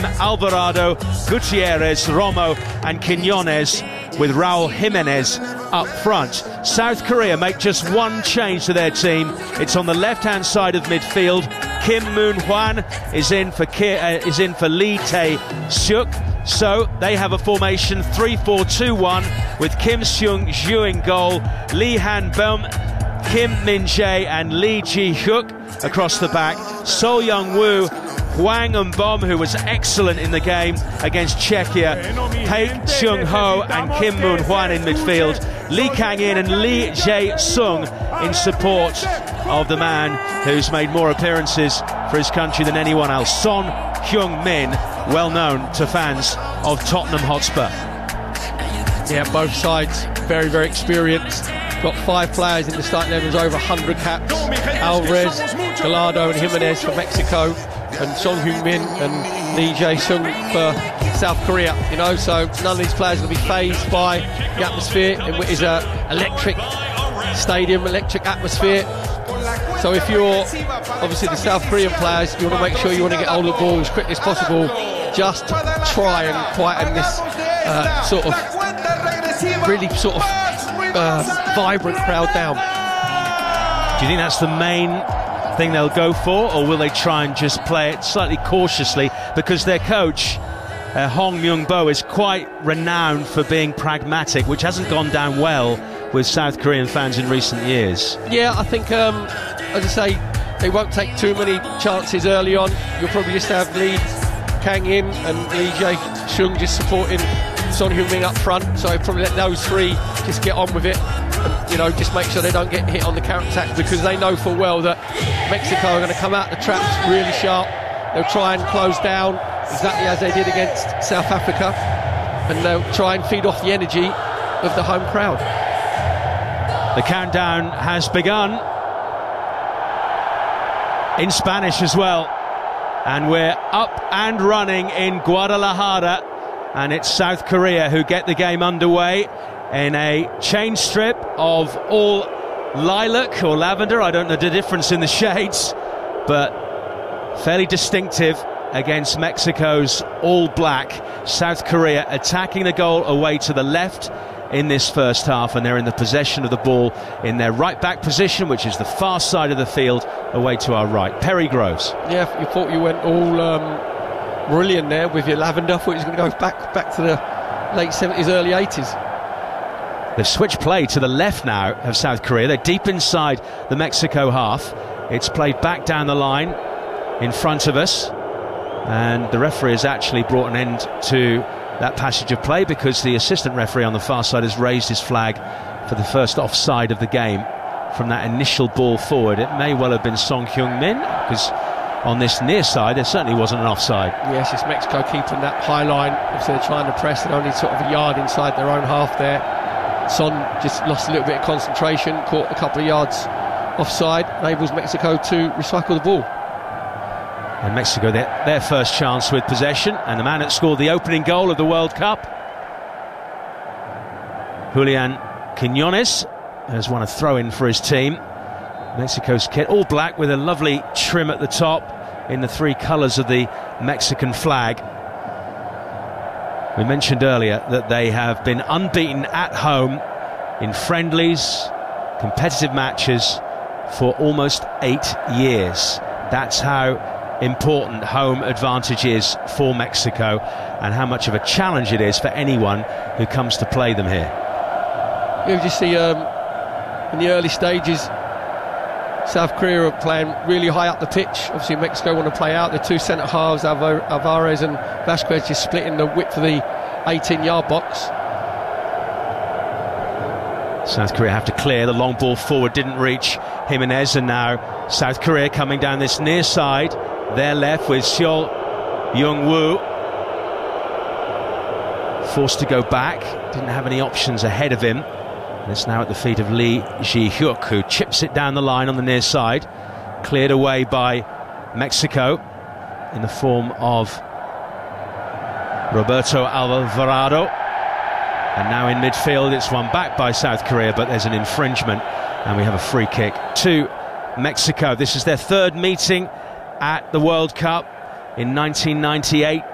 Alvarado, Gutierrez, Romo and Quiñones, with Raul Jimenez up front. South Korea make just one change to their team. It's on the left-hand side of midfield. Kim Moon-hwan is in for Lee Tae-seok. So they have a formation 3-4-2-1 with Kim Seung-ju in goal, Lee Han-beom, Kim Min-jae and Lee Ji-hyuk across the back. So Young-woo, Hwang Un-bom, who was excellent in the game against Czechia, Paik Chung-ho and Kim Moon-hwan in midfield, Lee Kang-in and Lee Jae-sung in support of the man who's made more appearances for his country than anyone else, Son Heung-min, well known to fans of Tottenham Hotspur. Yeah, both sides very, very experienced. Got 5 players in the starting 11s, over 100 caps. Alvarez, Gallardo and Jimenez for Mexico, and Son Heung-min and Lee Jae-sung for South Korea. You know, so none of these players will be fazed by the atmosphere. It is an electric stadium, electric atmosphere. So if you're obviously the South Korean players, you want to make sure you want to get hold of the ball as quickly as possible. Just try and quieten this vibrant crowd down. Do you think that's the main thing they'll go for, or will they try and just play it slightly cautiously, because their coach Hong Myung-bo is quite renowned for being pragmatic, which hasn't gone down well with South Korean fans in recent years? Yeah, I think as I say, they won't take too many chances early on. You'll probably just have Lee Kang-in and Lee Jae-sung just supporting Son Heung-min up front, so I'd probably let those 3 just get on with it and, you know, just make sure they don't get hit on the counter-attack, because they know full well that Mexico are going to come out the traps really sharp. They'll try and close down exactly as they did against South Africa, and they'll try and feed off the energy of the home crowd. The countdown has begun in Spanish as well, and we're up and running in Guadalajara, and it's South Korea who get the game underway in a change strip of all lilac or lavender. I don't know the difference in the shades, but fairly distinctive against Mexico's all black. South Korea attacking the goal away to the left in this first half, and they're in the possession of the ball in their right back position, which is the far side of the field away to our right. Perry Groves. Yeah, you thought you went all brilliant there with your lavender. I thought you was going to go back to the late 70s, early 80s. They've switched play to the left now of South Korea. They're deep inside the Mexico half. It's played back down the line in front of us, and the referee has actually brought an end to that passage of play, because the assistant referee on the far side has raised his flag for the first offside of the game from that initial ball forward. It may well have been Son Heung-min, because on this near side there certainly wasn't an offside. Yes, it's Mexico keeping that high line. Obviously they're trying to press, and only sort of a yard inside their own half there. Son just lost a little bit of concentration, caught a couple of yards offside, enables Mexico to recycle the ball. And Mexico, their first chance with possession, and the man that scored the opening goal of the World Cup, Julian Quiñones, has won a throw-in for his team. Mexico's kit, all black with a lovely trim at the top in the 3 colours of the Mexican flag. We mentioned earlier that they have been unbeaten at home in friendlies, competitive matches for almost 8 years. That's how important home advantage is for Mexico, and how much of a challenge it is for anyone who comes to play them here. You just see in the early stages South Korea are playing really high up the pitch. Obviously Mexico want to play out. The 2 centre halves, Alvarez and Vasquez, just splitting the width of the 18-yard box. South Korea have to clear. The long ball forward didn't reach Jimenez, and now South Korea coming down this near side, their left, with Seo Young-woo forced to go back, didn't have any options ahead of him, and it's now at the feet of Lee Ji-hyuk, who chips it down the line on the near side, cleared away by Mexico in the form of Roberto Alvarado. And now in midfield it's won back by South Korea, but there's an infringement and we have a free kick to Mexico. This is their 3rd meeting at the World Cup. In 1998